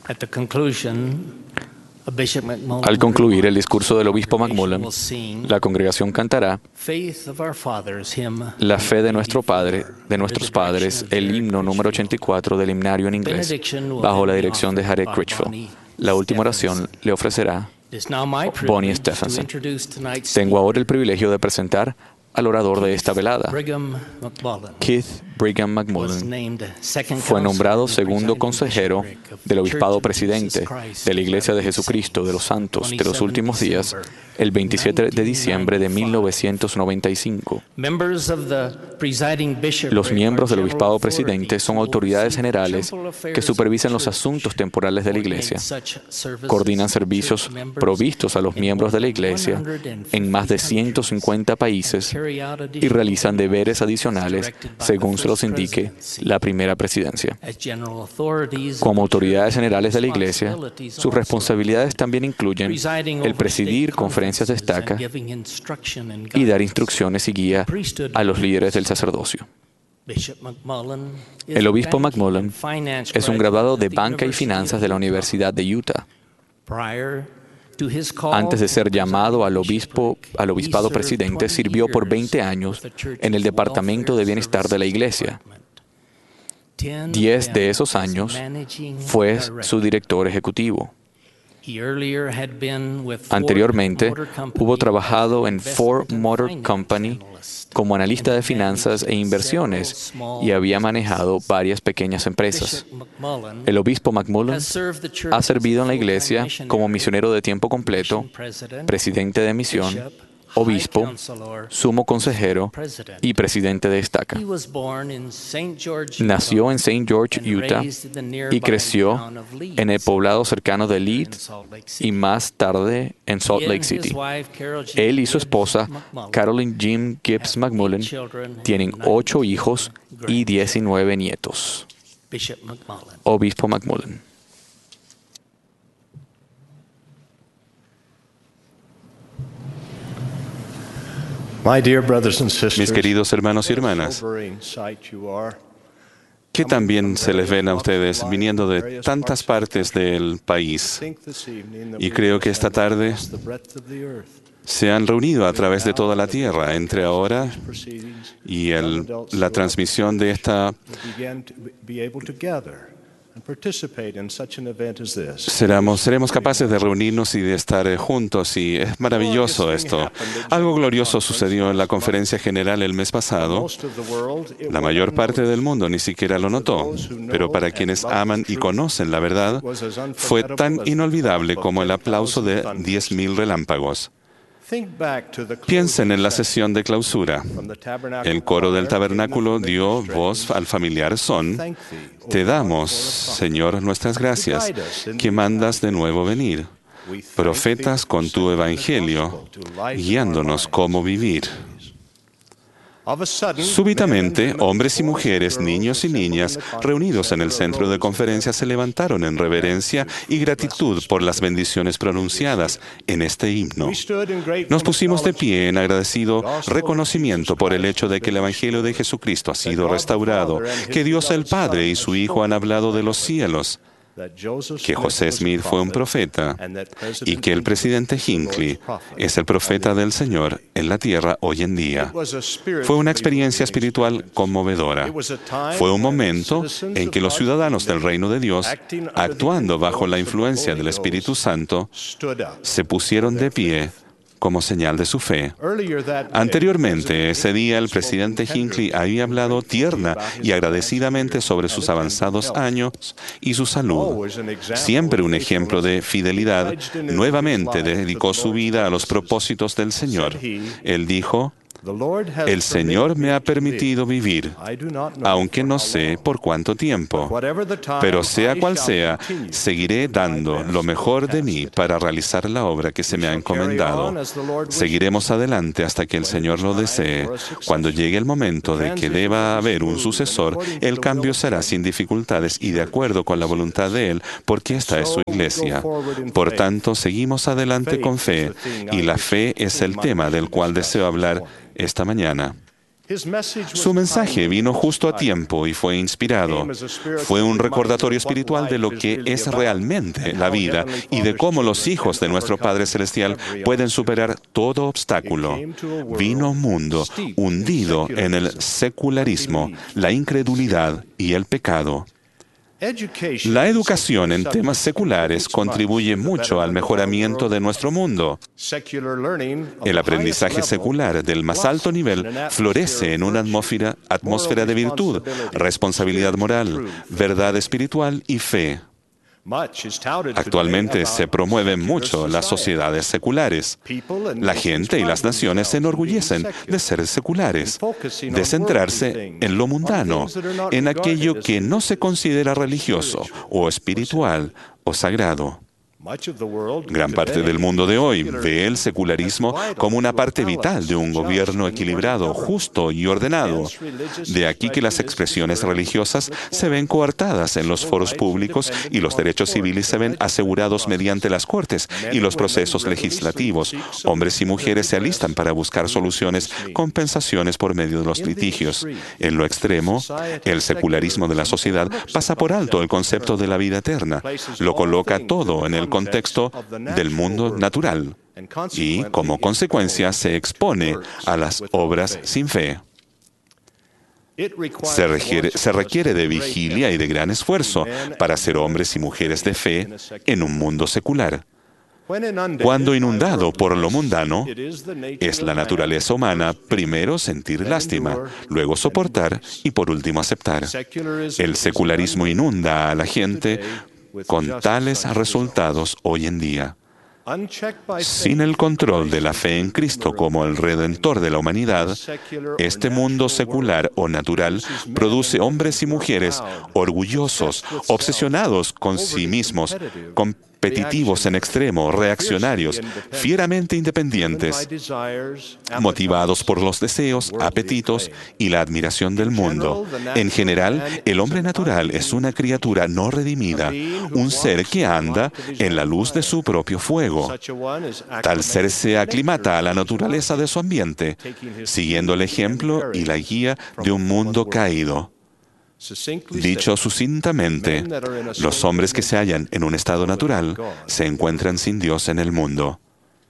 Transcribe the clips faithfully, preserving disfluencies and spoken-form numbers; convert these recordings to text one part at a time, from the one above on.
Al concluir el discurso del obispo McMullen, la congregación cantará La fe de nuestro Padre, de nuestros padres, el himno número ochenta y cuatro del himnario en inglés, bajo la dirección de Jared Critchfield. La última oración le ofrecerá Bonnie Stephenson. Tengo ahora el privilegio de presentar al orador de esta velada. Keith Brigham McMullen fue nombrado segundo consejero del obispado presidente de la Iglesia de Jesucristo de los Santos de los Últimos Días el veintisiete de diciembre de mil novecientos noventa y cinco. Los miembros del obispado presidente son autoridades generales que supervisan los asuntos temporales de la Iglesia, coordinan servicios provistos a los miembros de la Iglesia en más de ciento cincuenta países y realizan deberes adicionales según se los indique la primera presidencia. Como autoridades generales de la Iglesia, sus responsabilidades también incluyen el presidir conferencias de estaca y dar instrucciones y guía a los líderes del sacerdocio. El obispo McMullen es un graduado de Banca y Finanzas de la Universidad de Utah. Antes de ser llamado al, obispo, al obispado presidente, sirvió por veinte años en el Departamento de Bienestar de la Iglesia. Diez de esos años fue su director ejecutivo. Anteriormente, hubo trabajado en Ford Motor Company como analista de finanzas e inversiones y había manejado varias pequeñas empresas. El obispo McMullen ha servido en la Iglesia como misionero de tiempo completo, presidente de misión, obispo, sumo consejero y presidente de estaca. Nació en Saint George, Utah, y creció en el poblado cercano de Leeds y más tarde en Salt Lake City. Él y su esposa, Carolyn Jim Gibbs McMullen, tienen ocho hijos y diecinueve nietos. Obispo McMullen. Mis queridos hermanos y hermanas, que también se les ven a ustedes viniendo de tantas partes del país. Y creo que esta tarde se han reunido a través de toda la tierra, entre ahora y el, la transmisión de esta. Seremos, seremos capaces de reunirnos y de estar juntos, y es maravilloso esto. Algo glorioso sucedió en la conferencia general el mes pasado. La mayor parte del mundo ni siquiera lo notó, pero para quienes aman y conocen la verdad, fue tan inolvidable como el aplauso de diez mil relámpagos. Piensen en la sesión de clausura. El coro del tabernáculo dio voz al familiar son: Te damos, Señor, nuestras gracias, que mandas de nuevo venir. Profetas con tu evangelio, guiándonos cómo vivir. Súbitamente, hombres y mujeres, niños y niñas, reunidos en el centro de conferencia, se levantaron en reverencia y gratitud por las bendiciones pronunciadas en este himno. Nos pusimos de pie en agradecido reconocimiento por el hecho de que el Evangelio de Jesucristo ha sido restaurado, que Dios el Padre y su Hijo han hablado de los cielos, que José Smith fue un profeta y que el presidente Hinckley es el profeta del Señor en la tierra hoy en día. Fue una experiencia espiritual conmovedora. Fue un momento en que los ciudadanos del reino de Dios, actuando bajo la influencia del Espíritu Santo, se pusieron de pie como señal de su fe. Anteriormente, ese día, el presidente Hinckley había hablado tierna y agradecidamente sobre sus avanzados años y su salud. Siempre un ejemplo de fidelidad, nuevamente dedicó su vida a los propósitos del Señor. Él dijo: El Señor me ha permitido vivir, aunque no sé por cuánto tiempo, pero sea cual sea, seguiré dando lo mejor de mí para realizar la obra que se me ha encomendado. Seguiremos adelante hasta que el Señor lo desee. Cuando llegue el momento de que deba haber un sucesor, el cambio será sin dificultades y de acuerdo con la voluntad de Él, porque esta es su iglesia. Por tanto, seguimos adelante con fe, y la fe es el tema del cual deseo hablar esta mañana. Su mensaje vino justo a tiempo y fue inspirado. Fue un recordatorio espiritual de lo que es realmente la vida y de cómo los hijos de nuestro Padre Celestial pueden superar todo obstáculo. Vino a un mundo hundido en el secularismo, la incredulidad y el pecado. La educación en temas seculares contribuye mucho al mejoramiento de nuestro mundo. El aprendizaje secular del más alto nivel florece en una atmósfera, atmósfera de virtud, responsabilidad moral, verdad espiritual y fe. Actualmente se promueven mucho las sociedades seculares. La gente y las naciones se enorgullecen de ser seculares, de centrarse en lo mundano, en aquello que no se considera religioso o espiritual o sagrado. Gran parte del mundo de hoy ve el secularismo como una parte vital de un gobierno equilibrado, justo y ordenado. De aquí que las expresiones religiosas se ven coartadas en los foros públicos y los derechos civiles se ven asegurados mediante las cortes y los procesos legislativos. Hombres y mujeres se alistan para buscar soluciones, compensaciones por medio de los litigios. En lo extremo, el secularismo de la sociedad pasa por alto el concepto de la vida eterna. Lo coloca todo en el contexto del mundo natural y, como consecuencia, se expone a las obras sin fe. Se requiere, se requiere de vigilia y de gran esfuerzo para ser hombres y mujeres de fe en un mundo secular. Cuando inundado por lo mundano, es la naturaleza humana primero sentir lástima, luego soportar y por último aceptar. El secularismo inunda a la gente con tales resultados hoy en día. Sin el control de la fe en Cristo como el Redentor de la humanidad, este mundo secular o natural produce hombres y mujeres orgullosos, obsesionados con sí mismos, competitivos en extremo, reaccionarios, fieramente independientes, motivados por los deseos, apetitos y la admiración del mundo. En general, el hombre natural es una criatura no redimida, un ser que anda en la luz de su propio fuego. Tal ser se aclimata a la naturaleza de su ambiente, siguiendo el ejemplo y la guía de un mundo caído. Dicho sucintamente, los hombres que se hallan en un estado natural se encuentran sin Dios en el mundo.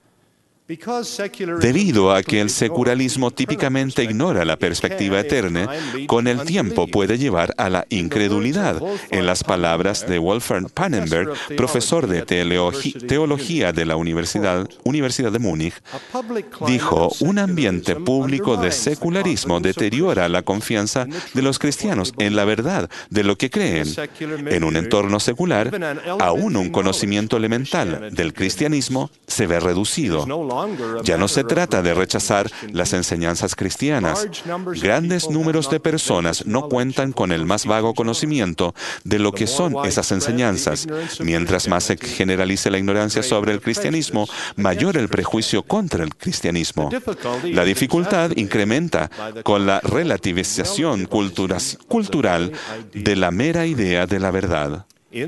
Debido a que el secularismo típicamente ignora la perspectiva eterna, con el tiempo puede llevar a la incredulidad. En las palabras de Wolfgang Pannenberg, profesor de teología de la Universidad, Universidad de Múnich, dijo: un ambiente público de secularismo deteriora la confianza de los cristianos en la verdad de lo que creen. En un entorno secular, aún un conocimiento elemental del cristianismo se ve reducido. Ya no se trata de rechazar las enseñanzas cristianas. Grandes números de personas no cuentan con el más vago conocimiento de lo que son esas enseñanzas. Mientras más se generalice la ignorancia sobre el cristianismo, mayor el prejuicio contra el cristianismo. La dificultad incrementa con la relativización cultura- cultural de la mera idea de la verdad.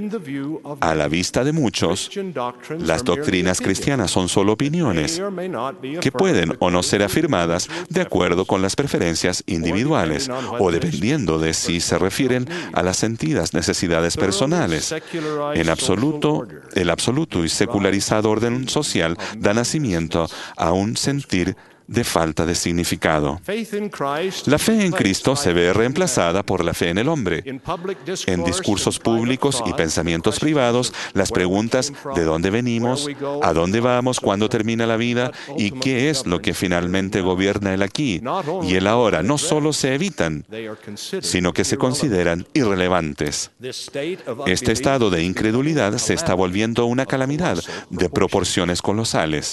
A la vista de muchos, las doctrinas cristianas son solo opiniones que pueden o no ser afirmadas de acuerdo con las preferencias individuales o dependiendo de si se refieren a las sentidas necesidades personales. En absoluto, el absoluto y secularizado orden social da nacimiento a un sentir de falta de significado. La fe en Cristo se ve reemplazada por la fe en el hombre. En discursos públicos y pensamientos privados, las preguntas ¿de dónde venimos?, ¿a dónde vamos?, ¿cuándo termina la vida? ¿Y qué es lo que finalmente gobierna el aquí y el ahora? No solo se evitan, sino que se consideran irrelevantes. Este estado de incredulidad se está volviendo una calamidad de proporciones colosales.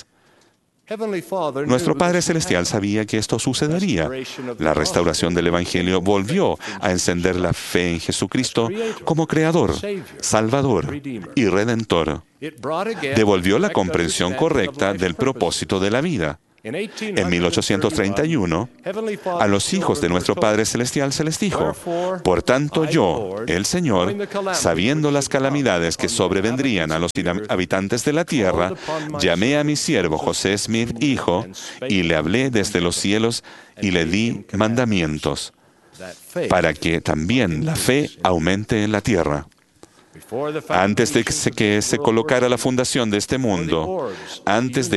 Nuestro Padre Celestial sabía que esto sucedería. La restauración del Evangelio volvió a encender la fe en Jesucristo como Creador, Salvador y Redentor. Devolvió la comprensión correcta del propósito de la vida. En mil ochocientos treinta y uno, a los hijos de nuestro Padre Celestial se les dijo: por tanto yo, el Señor, sabiendo las calamidades que sobrevendrían a los habitantes de la tierra, llamé a mi siervo José Smith, hijo, y le hablé desde los cielos y le di mandamientos, para que también la fe aumente en la tierra. Antes de que se, que se colocara la fundación de este mundo, antes de